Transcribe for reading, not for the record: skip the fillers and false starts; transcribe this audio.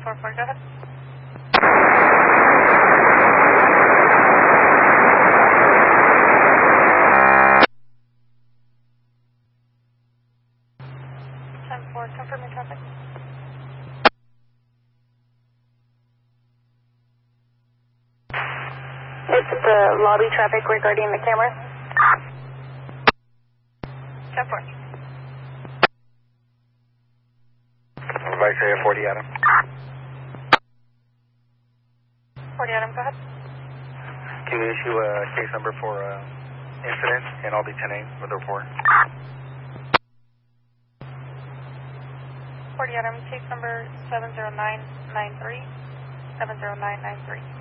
744, go ahead. Confirm your traffic. It's the lobby traffic regarding the camera. 10-4. Vice area 40 Adam. 40 Adam, go ahead. Can you issue a case number for incident, and I'll be 10-8 with the report. 40 Adam, case number 70993. 70993.